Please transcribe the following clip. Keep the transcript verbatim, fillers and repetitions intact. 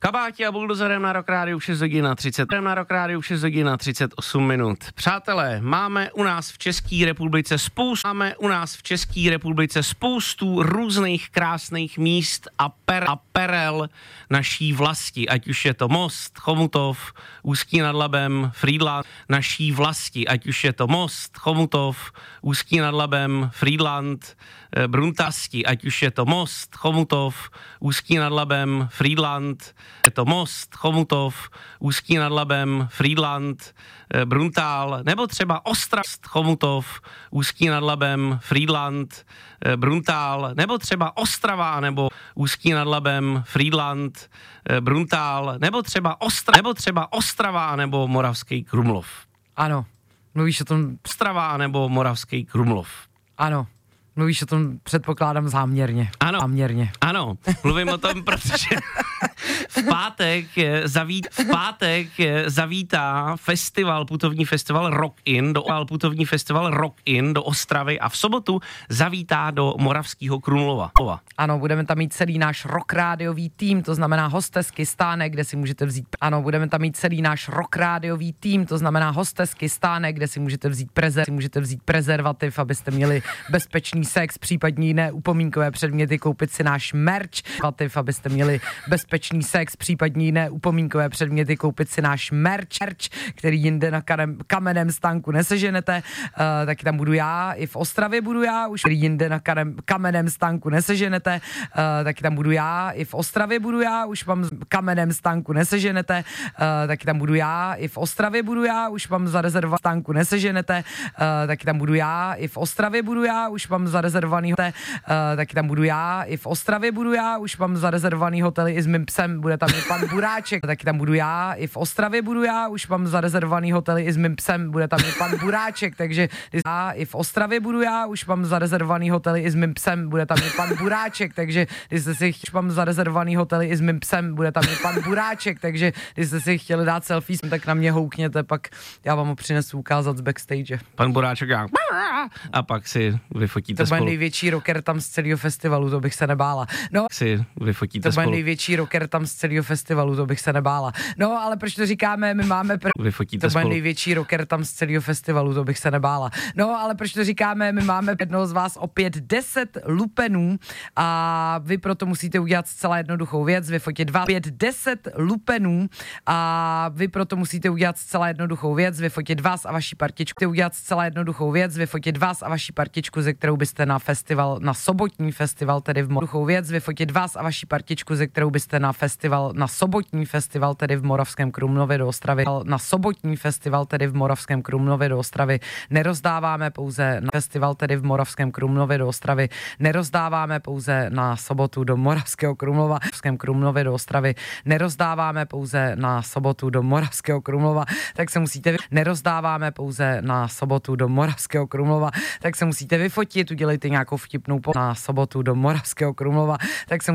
Kabáti a buldozerem na Rock Rádiu šest hodin a třicet. Na Rock Rádiu šest hodin a třicet osm minut. Přátelé, máme u nás v České republice spoustu, máme u nás v České republice spoustu různých krásných míst a, per, a perel naší vlasti, ať už je to Most, Chomutov, Ústí nad Labem, Frýdlant, naší vlasti, ať už je to Most, Chomutov, Ústí nad Labem, Frýdlant, Bruntasti, ať už je to Most, Chomutov, Ústí nad Labem, Frýdlant, je to Most, Chomutov, Ústí nad Labem, Frýdlant, Bruntál, nebo třeba Ostrava, Chomutov, Ústí nad Labem, Frýdlant, Bruntál, nebo třeba Ostrava, nebo Ústí nad Labem, Frýdlant, Bruntál, nebo třeba Ostra, nebo třeba Ostrava, nebo Moravský Krumlov. Ano, mluvíš o tom... Ostrava, nebo Moravský Krumlov. Ano. Mluvíš o tom, předpokládám, záměrně. Ano, záměrně. Ano, mluvím o tom, protože v pátek, zavít, v pátek zavítá festival, putovní festival Rock In, do putovní festival Rock In do Ostravy a v sobotu zavítá do Moravského Krumlova. Ano, budeme tam mít celý náš rock rádiový tým, to znamená hostesky, stánek, kde si můžete vzít... Ano, budeme tam mít celý náš rock rádiový tým, to znamená hostesky, stánek, kde si můžete vzít, prezer, můžete vzít prezervativ, abyste měli bezpečný sex, případně jiné upomínkové předměty, koupit si náš merch, abyste měli bezpečný sex, případně jiné upomínkové předměty, koupit si náš merch, který jinde na kanem, kamenném stánku neseženete, uh, taky tam budu já, i v Ostravě budu já, už který jinde na kanem, kamenném stánku neseženete, uh, taky tam budu já, i v Ostravě budu já, už mám kamenném stánku neseženete, uh, taky tam budu já, i v Ostravě budu já, už mám zarezervovat stánku neseženete, uh, taky tam budu já, i v Ostravě budu já, už mám zarezervovaný hotel, uh, taky tam budu já, i v Ostravě budu já, už mám zarezervovaný hotely i s mým psem, bude tam i pan Buráček, taky tam budu já, i v Ostravě budu já, už mám zarezervovaný hotely i s mým psem, bude tam i pan Buráček, takže já, i v Ostravě budu já, už mám zarezervovaný hotely i s mým psem, bude tam i pan Buráček, takže když jste si už mám zarezervovaný hotely i s mým psem, bude tam i pan Buráček, takže když jste si chtěli dát selfie, tak na mě houkněte, pak já vám ho přinesu ukázat z backstage. Pan Buráček já. A pak si vyfotíte to spolu. To bude největší rocker tam z celého festivalu, to bych se nebála. No, si vyfotíte to bude spolu. největší rocker tam z celého festivalu, to bych se nebála. No, ale proč to říkáme, my máme... Pr- vyfotíte to bude spolu. největší rocker tam z celého festivalu, to bych se nebála. No, ale proč to říkáme, my máme jednoho z vás opět deset lupenů a vy proto musíte udělat zcela jednoduchou věc, vyfotit vás opět deset lupenů a vy proto musíte udělat zcela jednoduchou věc, vyfotit vás a vaší partičku, udělat zcela jednoduchou věc, vyfotit vás a vaší partičku, ze kterou byste na festival, na sobotní festival, tedy v Moravském věc, vyfotit vás a vaší partičku, ze kterou byste na festival, na sobotní festival, tedy v Moravském Krumlově do Ostravy, na sobotní festival, tedy v Moravském Krumlově do Ostravy, nerozdáváme pouze na festival, tedy v Moravském Krumlově do Ostravy, nerozdáváme pouze na sobotu do Moravského Krumlova, v Moravském Krumlově do Ostravy, nerozdáváme pouze na sobotu do Moravského Krumlova, tak se musíte, nerozdáváme pouze na sobotu do Moravského Krumlova, tak se musíte vyfotit, udělejte nějakou vtipnou po na sobotu do Moravského Krumlova, tak se